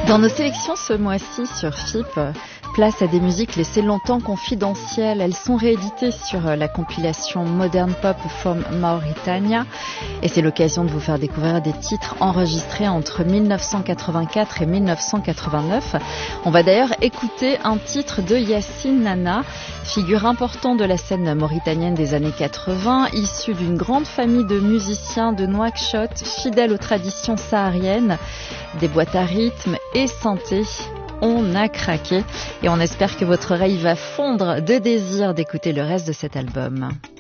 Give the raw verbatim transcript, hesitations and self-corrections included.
Dans nos sélections ce mois-ci sur F I P, place à des musiques laissées longtemps confidentielles. Elles sont rééditées sur la compilation Modern Pop from Mauritania et c'est l'occasion de vous faire découvrir des titres enregistrés entre mille neuf cent quatre-vingt-quatre et mille neuf cent quatre-vingt-neuf. On va d'ailleurs écouter un titre de Yacine Nana, figure importante de la scène mauritanienne des années quatre-vingts, issue d'une grande famille de musiciens de Nouakchott, fidèles aux traditions sahariennes, des boîtes à rythme et synthé. On a craqué et on espère que votre oreille va fondre de désir d'écouter le reste de cet album.